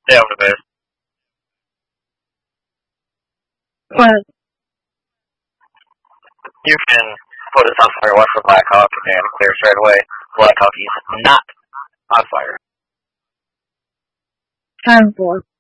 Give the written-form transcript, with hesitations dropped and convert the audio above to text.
Stay over there. What? You can put us on fire, watch for Black Hawk, and clear straight away. Black Hawk is not on fire. 10-4.